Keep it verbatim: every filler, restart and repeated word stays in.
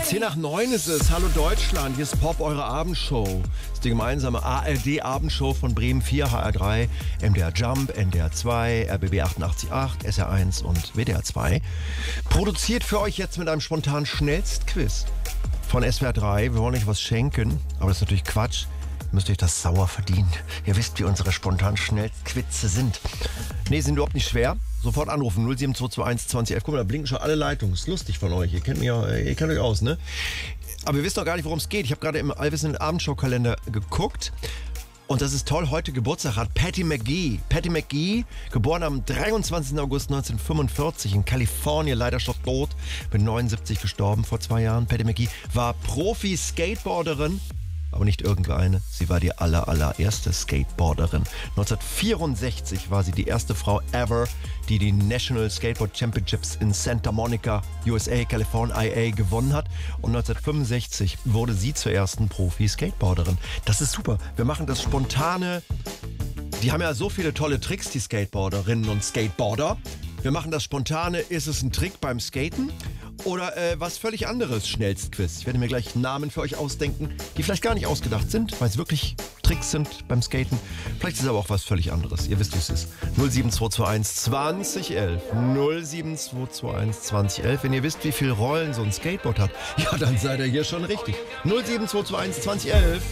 zehn nach neun ist es. Hallo Deutschland, hier ist Pop, eure Abendshow. Das ist die gemeinsame A R D-Abendshow von Bremen vier, H R drei, M D R Jump, N D R zwei, R B B achtundachtzig Komma acht, S R eins und W D R zwei. Produziert für euch jetzt mit einem spontanen Schnellstquiz von S W R drei. Wir wollen euch was schenken, aber das ist natürlich Quatsch. Ihr müsst euch das sauer verdienen. Ihr wisst, wie unsere spontan Schnellstquizze sind. Nee, sind überhaupt nicht schwer. Sofort anrufen, null sieben zwei zwei eins zwanzig elf. Guck mal, da blinken schon alle Leitungen. Ist lustig von euch. Ihr kennt mich ja, ihr kennt euch aus, ne? Aber ihr wisst doch gar nicht, worum es geht. Ich habe gerade im allwissenden Abendshow-Kalender geguckt. Und das ist toll, heute Geburtstag hat Patti McGee. Patti McGee, geboren am dreiundzwanzigsten August neunzehnhundertfünfundvierzig in Kalifornien, leider schon tot, mit neunundsiebzig gestorben vor zwei Jahren. Patti McGee war Profi-Skateboarderin, aber nicht irgendeine. Sie war die aller, allererste Skateboarderin. neunzehnhundertvierundsechzig war sie die erste Frau ever, die die National Skateboard Championships in Santa Monica, U S A, California, I A gewonnen hat. Und neunzehnhundertfünfundsechzig wurde sie zur ersten Profi-Skateboarderin. Das ist super. Wir machen das spontane. Die haben ja so viele tolle Tricks, die Skateboarderinnen und Skateboarder. Wir machen das spontane. Ist es ein Trick beim Skaten? Oder äh, was völlig anderes, Schnellstquiz. Ich werde mir gleich Namen für euch ausdenken, die vielleicht gar nicht ausgedacht sind, weil es wirklich Tricks sind beim Skaten. Vielleicht ist es aber auch was völlig anderes. Ihr wisst, wie es ist. null sieben zwei zwei eins zwanzig elf. null sieben zwei zwei eins zwanzig elf. Wenn ihr wisst, wie viele Rollen so ein Skateboard hat, ja, dann seid ihr hier schon richtig. null sieben zwei zwei eins zwanzig elf.